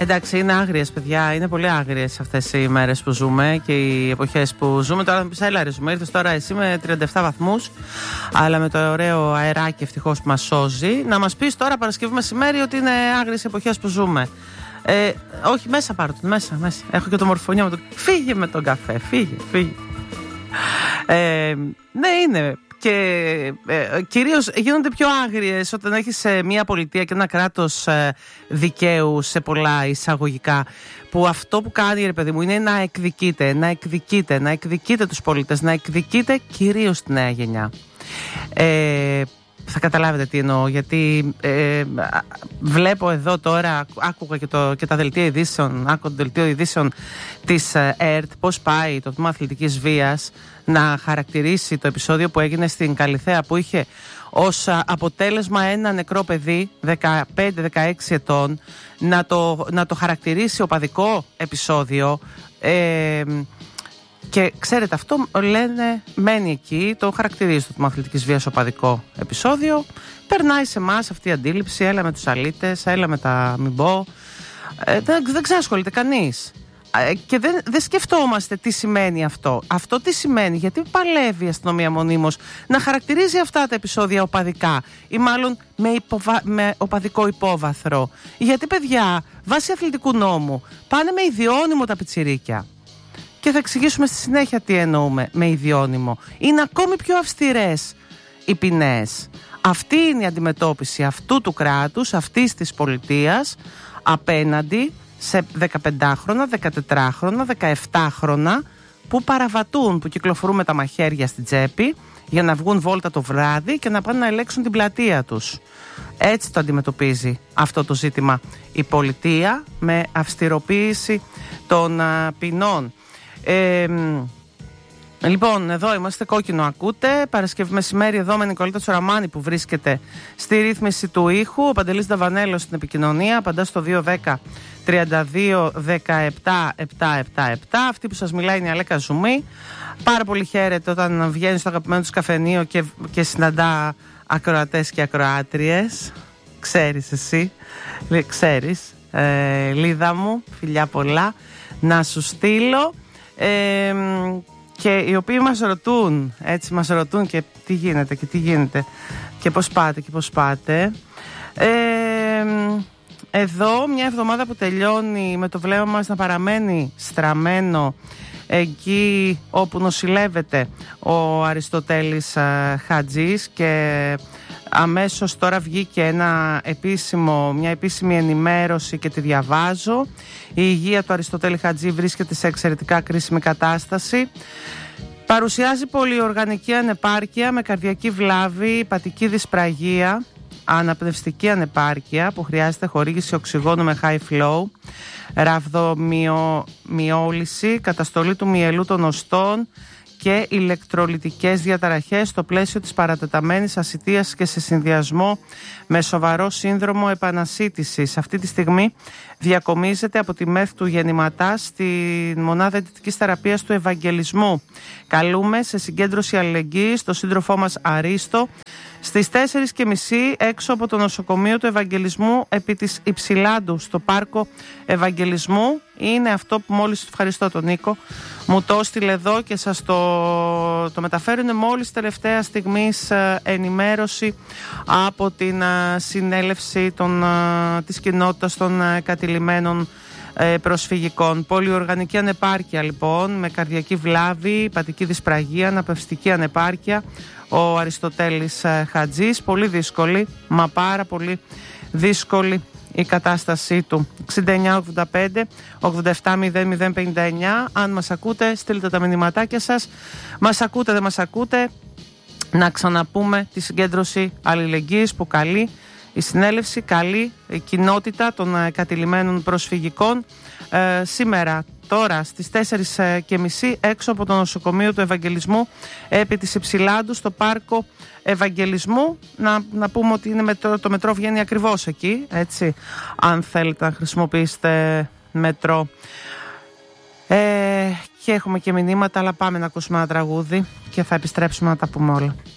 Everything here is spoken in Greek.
Εντάξει, είναι άγριες, παιδιά. Είναι πολύ άγριες αυτές οι μέρες που ζούμε και οι εποχές που ζούμε. Τώρα θα μου πεις, έλα ρε, ζούμε. Ήρθες τώρα εσύ με 37 βαθμούς, αλλά με το ωραίο αεράκι ευτυχώς που μας σώζει. Να μας πεις τώρα Παρασκευή μεσημέρι ότι είναι άγριες εποχές που ζούμε. Όχι, μέσα πάρω τον, μέσα. Έχω και το μορφωνιό μου. Φύγε με τον καφέ, φύγε. Ναι, είναι. Και κυρίως γίνονται πιο άγριες όταν έχεις μια πολιτεία και ένα κράτος δικαίου σε πολλά εισαγωγικά, που αυτό που κάνει, ρε παιδί μου, είναι να εκδικείται τους πολίτες, να εκδικείται κυρίως τη νέα γενιά. Θα καταλάβετε τι εννοώ, γιατί βλέπω εδώ τώρα, άκουγα και τα δελτία ειδήσεων, άκουγα το δελτίο ειδήσεων της ΕΡΤ, πώς πάει το τμήμα αθλητικής βίας να χαρακτηρίσει το επεισόδιο που έγινε στην Καλιθέα, που είχε ως αποτέλεσμα ένα νεκρό παιδί 15-16 ετών, να το χαρακτηρίσει οπαδικό επεισόδιο. Και ξέρετε, αυτό λένε, μένει εκεί, το χαρακτηρίζει το τμήμα αθλητικής βίας οπαδικό επεισόδιο. Περνάει σε εμάς αυτή η αντίληψη, έλα με τους αλήτες, έλα με τα μην πω. Δεν ξασχολείται κανείς. Και δεν σκεφτόμαστε τι σημαίνει αυτό. Αυτό τι σημαίνει, γιατί παλεύει η αστυνομία μονίμως να χαρακτηρίζει αυτά τα επεισόδια οπαδικά, ή μάλλον με οπαδικό υπόβαθρο. Γιατί, παιδιά, βάσει αθλητικού νόμου πάνε με ιδιώνυμο τα πιτσιρίκια. Και θα εξηγήσουμε στη συνέχεια τι εννοούμε με ιδιώνυμο. Είναι ακόμη πιο αυστηρές οι ποινές. Αυτή είναι η αντιμετώπιση αυτού του κράτους, αυτής της πολιτείας, απέναντι σε 15χρονα, 14χρονα, 17χρονα που παραβατούν, που κυκλοφορούν με τα μαχαίρια στην τσέπη για να βγουν βόλτα το βράδυ και να πάνε να ελέγξουν την πλατεία τους. Έτσι το αντιμετωπίζει αυτό το ζήτημα η πολιτεία, με αυστηροποίηση των ποινών. Λοιπόν, εδώ είμαστε, κόκκινο ακούτε. Παρασκευή μεσημέρι εδώ με Νικολίτα Τσοραμάνη που βρίσκεται στη ρύθμιση του ήχου. Ο Παντελής Δαβανέλος στην επικοινωνία. Απαντά στο 210-32-17-777. Αυτή που σας μιλάει είναι η Αλέκα Ζουμή. Πάρα πολύ χαίρεται όταν βγαίνει στο αγαπημένο του καφενείο και συναντά ακροατές και ακροάτριες. Ξέρεις εσύ, ξέρεις. Λίδα μου, φιλιά πολλά να σου στείλω. Και οι οποίοι μας ρωτούν και τι γίνεται και πώς πάτε. Εδώ μια εβδομάδα που τελειώνει με το βλέμμα μας να παραμένει στραμμένο εκεί όπου νοσηλεύεται ο Αριστοτέλης Χατζής, και αμέσως τώρα βγήκε μια επίσημη ενημέρωση και τη διαβάζω. Η υγεία του Αριστοτέλη Χατζή βρίσκεται σε εξαιρετικά κρίσιμη κατάσταση. Παρουσιάζει πολυοργανική ανεπάρκεια με καρδιακή βλάβη, υπατική δυσπραγία, αναπνευστική ανεπάρκεια που χρειάζεται χορήγηση οξυγόνου με high flow, ραβδομυόλυση, καταστολή του μυελού των οστών και ηλεκτρολιτικές διαταραχές στο πλαίσιο της παρατεταμένης ασιτείας και σε συνδυασμό με σοβαρό σύνδρομο επανασίτησης. Αυτή τη στιγμή διακομίζεται από τη ΜΕΘ του Γεννηματά στη μονάδα αιτητικής θεραπείας του Ευαγγελισμού. Καλούμε σε συγκέντρωση αλληλεγγύης στο σύντροφό μας Αρίστο στις 4:30 έξω από το νοσοκομείο του Ευαγγελισμού επί της Υψηλάντου στο πάρκο Ευαγγελισμού. Είναι αυτό που μόλις, ευχαριστώ τον Νίκο, μου το έστειλε εδώ και σας το μεταφέρω. Είναι μόλις τελευταία στιγμής ενημέρωση από την συνέλευση της κοινότητας των κατηλημένων προσφυγικών. Πολυοργανική ανεπάρκεια λοιπόν, με καρδιακή βλάβη, υπατική δυσπραγία, αναπνευστική ανεπάρκεια, ο Αριστοτέλης Χατζής. Πολύ δύσκολη, μα πάρα πολύ δύσκολη η κατάστασή του. 6985-870059. Αν μας ακούτε, στείλτε τα μηνυματάκια σας. Μας ακούτε, δεν μας ακούτε, να ξαναπούμε τη συγκέντρωση αλληλεγγύης που καλεί η συνέλευση, καλεί η κοινότητα των κατηλημένων προσφυγικών σήμερα, τώρα στις 4:30 έξω από το νοσοκομείο του Ευαγγελισμού επί της Υψηλάντου στο πάρκο Ευαγγελισμού. Να πούμε ότι είναι το μετρό βγαίνει ακριβώς εκεί, έτσι, αν θέλετε να χρησιμοποιήσετε μετρό. Και έχουμε και μηνύματα, αλλά πάμε να ακούσουμε ένα τραγούδι και θα επιστρέψουμε να τα πούμε όλα.